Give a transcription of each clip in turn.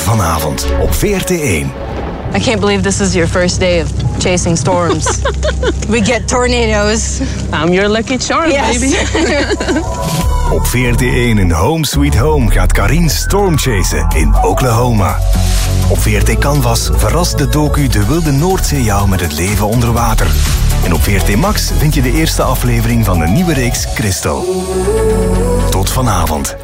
vanavond op VRT1. I can't believe this is your first day of chasing storms. We get tornadoes. I'm your lucky charm, baby. Op VRT1 in Home Sweet Home gaat Karien stormchasen in Oklahoma. Op VRT Canvas verrast de docu De Wilde Noordzee jou met het leven onder water. En op VRT Max vind je de eerste aflevering van de nieuwe reeks Crystal. Tot vanavond.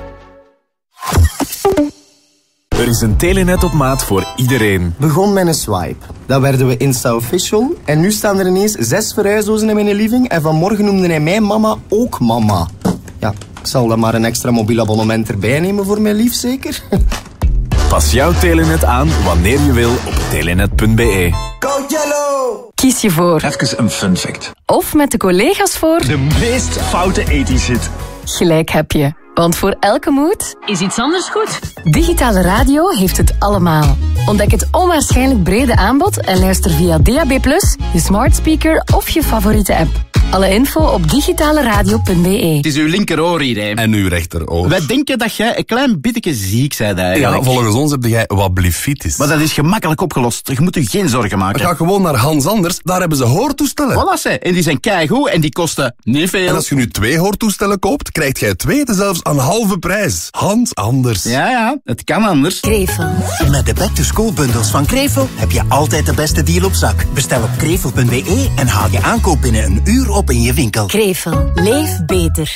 Er is een telenet op maat voor iedereen. Begon met een swipe. Dan werden we Insta-official. En nu staan er ineens 6 verhuisdozen in mijn living. En vanmorgen noemde hij mij mama ook mama. Ja, ik zal dan maar een extra mobiel abonnement erbij nemen voor mijn lief, zeker? Pas jouw telenet aan wanneer je wil op telenet.be. Go Yellow! Kies je voor. Even een fun fact. Of met de collega's voor. De meest foute ethisch zit. Gelijk heb je. Want voor elke mood is iets anders goed. Digitale radio heeft het allemaal. Ontdek het onwaarschijnlijk brede aanbod en luister via DAB+, je smart speaker of je favoriete app. Alle info op digitaleradio.be. Het is uw linkeroor hier, hè. En uw rechteroor. Wij denken dat jij een klein beetje ziek bent eigenlijk. Ja, volgens ons heb jij wat blifitis. Maar dat is gemakkelijk opgelost. Je moet je geen zorgen maken. Ga gewoon naar Hans Anders, daar hebben ze hoortoestellen. Voilà, ze. En die zijn keigoed en die kosten niet veel. En als je nu 2 hoortoestellen koopt, krijgt jij 2 zelfs aan halve prijs. Hans Anders. Ja, het kan anders. Krevel. Met de back-to-school bundles van Krevel heb je altijd de beste deal op zak. Bestel op krevel.be en haal je aankoop binnen een uur op in je winkel. Krevel. Leef beter.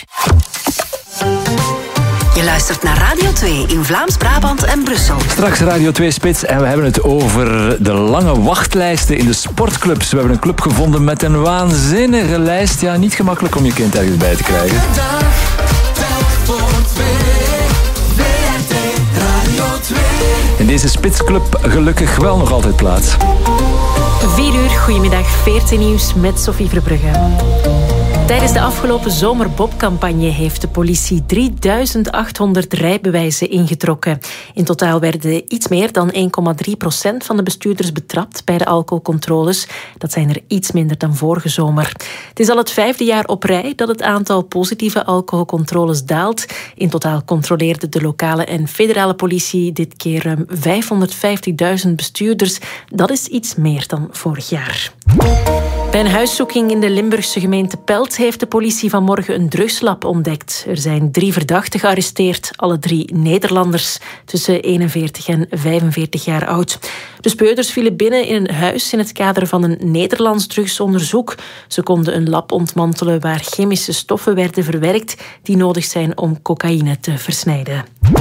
Je luistert naar Radio 2 in Vlaams-Brabant en Brussel. Straks Radio 2 Spits en we hebben het over de lange wachtlijsten in de sportclubs. We hebben een club gevonden met een waanzinnige lijst. Ja, niet gemakkelijk om je kind ergens bij te krijgen. In deze Spitsclub gelukkig wel nog altijd plaats. 4 uur, goedemiddag, 14 nieuws met Sophie Verbrugge. Tijdens de afgelopen zomerbobcampagne heeft de politie 3800 rijbewijzen ingetrokken. In totaal werden iets meer dan 1,3% van de bestuurders betrapt bij de alcoholcontroles. Dat zijn er iets minder dan vorige zomer. Het is al het 5e jaar op rij dat het aantal positieve alcoholcontroles daalt. In totaal controleerde de lokale en federale politie dit keer ruim 550.000 bestuurders. Dat is iets meer dan vorig jaar. Bij een huiszoeking in de Limburgse gemeente Pelt heeft de politie vanmorgen een drugslab ontdekt. Er zijn 3 verdachten gearresteerd, alle 3 Nederlanders, tussen 41 en 45 jaar oud. De speurders vielen binnen in een huis in het kader van een Nederlands drugsonderzoek. Ze konden een lab ontmantelen waar chemische stoffen werden verwerkt die nodig zijn om cocaïne te versnijden.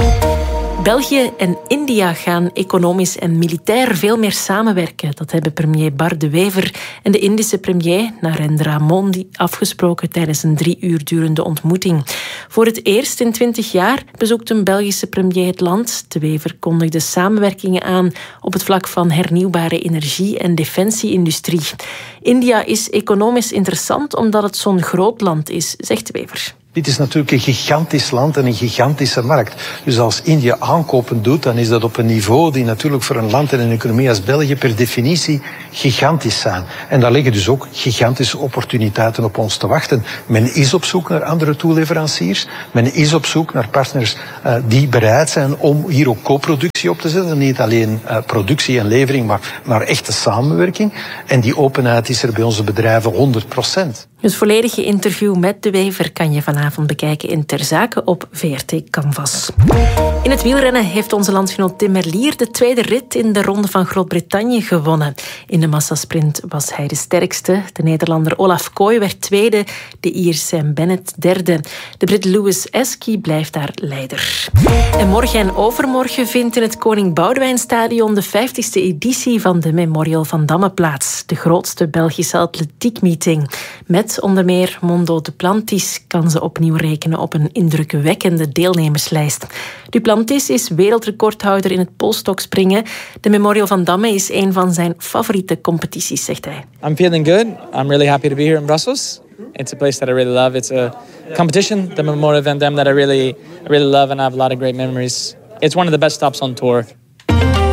België en India gaan economisch en militair veel meer samenwerken. Dat hebben premier Bar De Wever en de Indische premier Narendra Modi afgesproken tijdens een 3 uur durende ontmoeting. Voor het eerst in 20 jaar bezoekt een Belgische premier het land. De Wever kondigde samenwerkingen aan op het vlak van hernieuwbare energie en defensieindustrie. India is economisch interessant omdat het zo'n groot land is, zegt De Wever. Dit is natuurlijk een gigantisch land en een gigantische markt. Dus als India aankopen doet, dan is dat op een niveau die natuurlijk voor een land en een economie als België per definitie gigantisch zijn. En daar liggen dus ook gigantische opportuniteiten op ons te wachten. Men is op zoek naar andere toeleveranciers. Men is op zoek naar partners die bereid zijn om hier ook co-productie op te zetten. Niet alleen productie en levering, maar echte samenwerking. En die openheid is er bij onze bedrijven 100%. Het volledige interview met De Wever kan je vanavond bekijken in Ter Zake op VRT Canvas. In het wielrennen heeft onze landgenoot Tim Merlier de 2e rit in de Ronde van Groot-Brittannië gewonnen. In de massasprint was hij de sterkste. De Nederlander Olaf Kooi werd 2e, de Ier Sam Bennett 3e. De Brit Lewis Esky blijft daar leider. En morgen en overmorgen vindt in het Koning Boudewijnstadion de 50e editie van de Memorial van Damme plaats. De grootste Belgische atletiekmeeting. Met onder meer Mondo Duplantis kan ze opnieuw rekenen op een indrukwekkende deelnemerslijst. Duplantis is wereldrecordhouder in het polstokspringen. De Memorial van Damme is een van zijn favoriete competities, zegt hij. I'm feeling good. I'm really happy to be here in Brussels. It's a place that I really love. It's a competition, the Memorial van Damme, that I really love and I have a lot of great memories. It's one of the best stops on tour.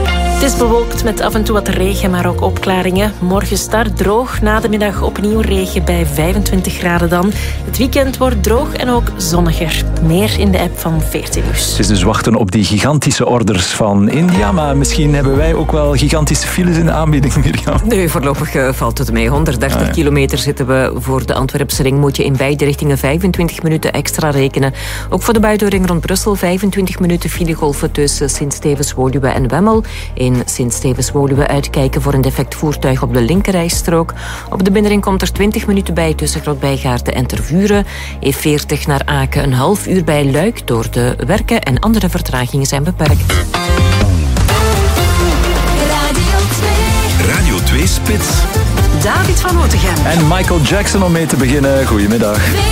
Het is bewolkt met af en toe wat regen, maar ook opklaringen. Morgen start droog, na de middag opnieuw regen bij 25 graden dan. Het weekend wordt droog en ook zonniger. Meer in de app van 14 Nieuws. Het is dus wachten op die gigantische orders van India, maar misschien hebben wij ook wel gigantische files in de aanbieding, Mirjam. Nee, voorlopig valt het mee. 130 kilometer zitten we voor de Antwerpse ring. Moet je in beide richtingen 25 minuten extra rekenen. Ook voor de buitenring rond Brussel 25 minuten filegolven tussen Sint-Stevens-Woluwe en Wemmel. In Sint-Stevens-Woluwe uitkijken voor een defect voertuig op de linkerrijstrook. Op de binnenring komt er 20 minuten bij tussen Grootbijgaarden en Tervuren. E40 naar Aken een half uur bij Luik door de werken en andere vertragingen zijn beperkt. Radio 2 Spits. David van Otegem. En Michael Jackson om mee te beginnen. Goedemiddag.